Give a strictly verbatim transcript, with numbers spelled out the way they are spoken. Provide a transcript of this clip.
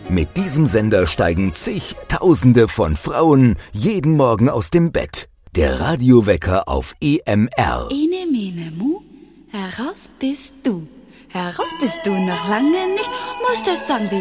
Mit diesem Sender steigen zigtausende von Frauen jeden Morgen aus dem Bett. Der Radiowecker auf E M R. Ene, mene, mu, heraus bist du. Heraus bist du, noch lange nicht, musstest sagen, wie